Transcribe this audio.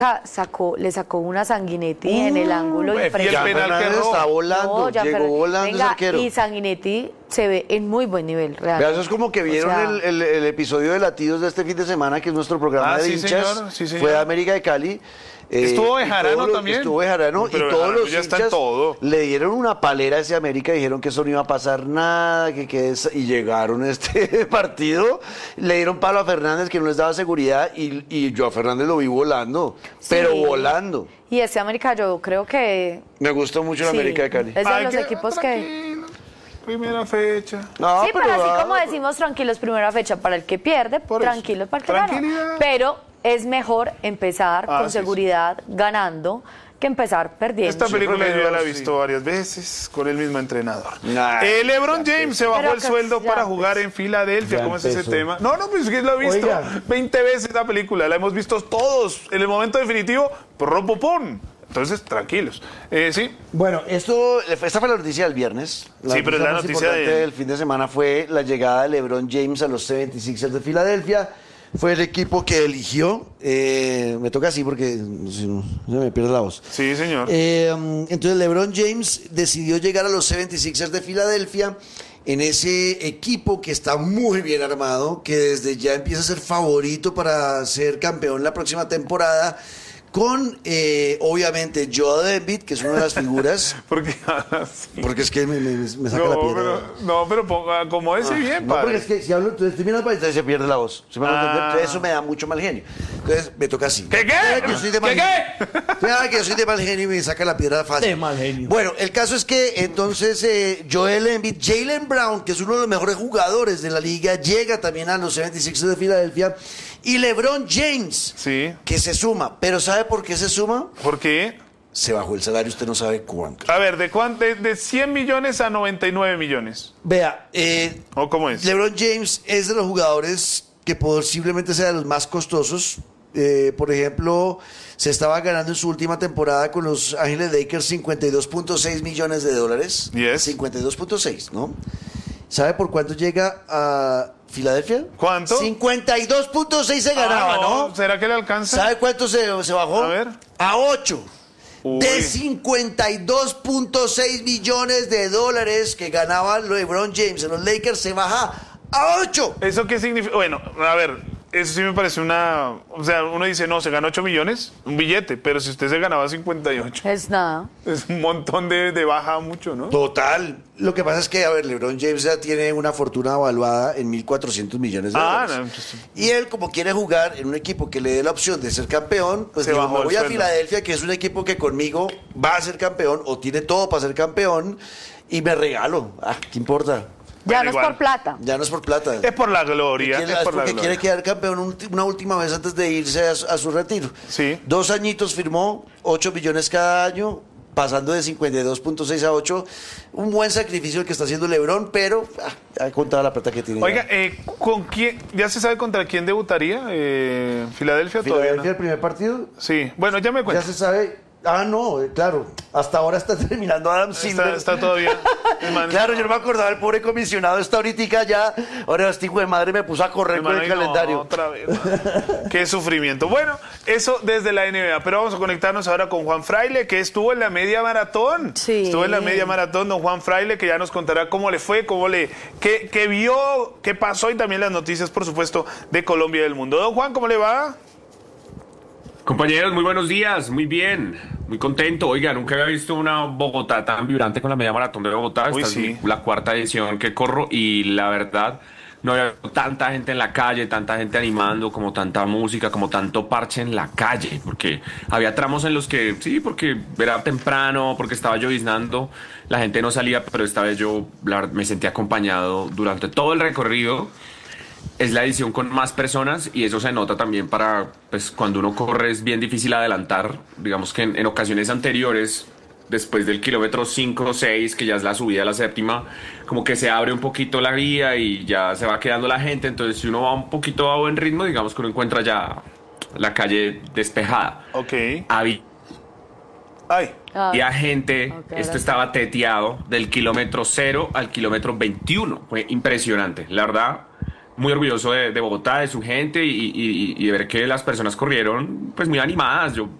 le sacó una Sanguinetti en el ángulo y el penal que está volando, llegó volando ese arquero. Y Sanguinetti se ve en muy buen nivel, realmente. Eso es como que vieron el episodio de Latidos de este fin de semana, que es nuestro programa de hinchas. Sí, señor. Fue de América de Cali. Estuvo Bejarano también. Estuvo Bejarano y todos los ya hinchas le dieron una palera a ese América, dijeron que eso no iba a pasar nada, y llegaron a este partido, le dieron palo a Fernández que no les daba seguridad y yo a Fernández lo vi volando, pero volando. Y ese América yo creo que... Me gustó mucho el América de Cali. Es de los equipos que... Primera fecha. No, sí, pero así como decimos tranquilos, primera fecha para el que pierde, tranquilos para el que gana. Pero es mejor empezar con seguridad ganando que empezar perdiendo. Esta película yo ya la he visto varias veces con el mismo entrenador. LeBron James se bajó el sueldo para jugar en Filadelfia. ¿Cómo es ese tema? No, pues que lo he visto 20 veces la película. La hemos visto todos. En el momento definitivo, ¡propopón! Entonces, tranquilos. Sí. Bueno, esta fue la noticia del viernes. Sí, pero la noticia del fin de semana fue la llegada de LeBron James a los 76ers de Filadelfia. Fue el equipo que eligió. Me toca así porque si no, se me pierde la voz. Sí, señor. Entonces, LeBron James decidió llegar a los 76ers de Filadelfia en ese equipo que está muy bien armado, que desde ya empieza a ser favorito para ser campeón la próxima temporada. Con, obviamente, Joel Embiid, que es una de las figuras. Porque es que me saca la piedra. Pero como ese bien, padre. No, porque es que si hablo, estoy mirando para entonces se pierde la voz. Entonces eso me da mucho mal genio. Entonces me toca así. ¿Qué? Que yo soy de mal genio. Que yo soy de mal genio y me saca la piedra fácil. De mal genio. Bueno, el caso es que entonces Joel Embiid, Jaylen Brown, que es uno de los mejores jugadores de la liga, llega también a los 76ers de Filadelfia. Y LeBron James, que se suma. Pero ¿sabe por qué se suma? ¿Por qué? Se bajó el salario, usted no sabe cuánto. A ver, ¿de 100 millones a 99 millones? Vea, ¿o cómo es? LeBron James es de los jugadores que posiblemente sea de los más costosos. Por ejemplo, se estaba ganando en su última temporada con los Ángeles Lakers 52.6 millones de dólares. 52.6, ¿no? ¿Sabe por cuánto llega a Filadelfia? ¿Cuánto? 52.6 se ganaba, ¿no? ¿Será que le alcanza? ¿Sabe cuánto se bajó? A ver. A 8. De 52.6 millones de dólares que ganaba LeBron James en los Lakers, se baja a 8. ¿Eso qué significa? Bueno, a ver, eso sí me parece una... O sea, uno dice, no, se gana 8 millones, un billete, pero si usted se ganaba 58... Es nada. Es un montón de baja mucho, ¿no? Total. Lo que pasa es que, a ver, LeBron James ya tiene una fortuna evaluada en 1.400 millones de dólares. Y él, como quiere jugar en un equipo que le dé la opción de ser campeón, pues digo, me voy a Filadelfia, que es un equipo que conmigo va a ser campeón, o tiene todo para ser campeón, y me regalo. ¿Qué importa? Ya no es por plata. Ya no es por plata. Es por la gloria. Es porque quiere quedar campeón una última vez antes de irse a su retiro. Sí. 2 añitos firmó, 8 millones cada año, pasando de 52.6 a 8. Un buen sacrificio el que está haciendo LeBron, pero ha contado la plata que tiene. Oiga, ¿con quién? ¿Ya se sabe contra quién debutaría? ¿Filadelfia todavía no? ¿El primer partido? Sí. Bueno, ya me cuento. Ya se sabe. No, claro. Hasta ahora está terminando Adam Silver. Está todavía. Claro, yo no me acordaba, el pobre comisionado está ahorita ya. Ahora este hijo de madre me puso a correr con el calendario. Otra vez. Qué sufrimiento. Bueno, eso desde la NBA. Pero vamos a conectarnos ahora con Juan Fraile, que estuvo en la media maratón. Sí. Estuvo en la media maratón, don Juan Fraile, que ya nos contará cómo le fue, qué vio, qué pasó y también las noticias, por supuesto, de Colombia y del mundo. Don Juan, ¿cómo le va? Compañeros, muy buenos días, muy bien, muy contento. Oiga, nunca había visto una Bogotá tan vibrante con la media maratón de Bogotá. Esta es la 4ª edición que corro y la verdad no había visto tanta gente en la calle, tanta gente animando, como tanta música, como tanto parche en la calle, porque había tramos en los que, sí, porque era temprano, porque estaba lloviznando, la gente no salía, pero esta vez yo me sentí acompañado durante todo el recorrido. Es la edición con más personas y eso se nota también pues cuando uno corre es bien difícil adelantar. Digamos que en ocasiones anteriores, después del kilómetro 5 o 6, que ya es la subida a la 7ª, como que se abre un poquito la vía y ya se va quedando la gente. Entonces si uno va un poquito a buen ritmo, digamos que uno encuentra ya la calle despejada. Ok. Había gente, esto estaba teteado, del kilómetro 0 al kilómetro 21. Fue impresionante, la verdad. muy orgulloso de Bogotá, de su gente y de ver que las personas corrieron pues muy animadas. Yo